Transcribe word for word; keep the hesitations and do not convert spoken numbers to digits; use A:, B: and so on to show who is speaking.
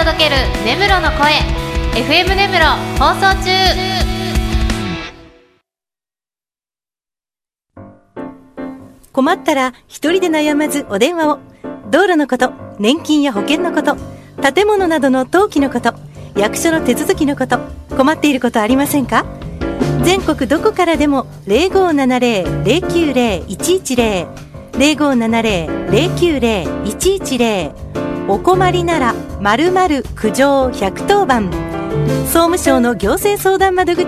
A: 届ける根室の声 エフエム 根室放送中。
B: 困ったら一人で悩まずお電話を。道路のこと、年金や保険のこと、建物などの登記のこと、役所の手続きのこと、困っていることありませんか？全国どこからでも ゼロごーななゼロ ゼロきゅうゼロ いちいちゼロ ゼロごーななゼロ ゼロきゅうゼロ いちいちゼロ、お困りなら〇〇苦情ひゃくとおばん、総務省の行政相談窓口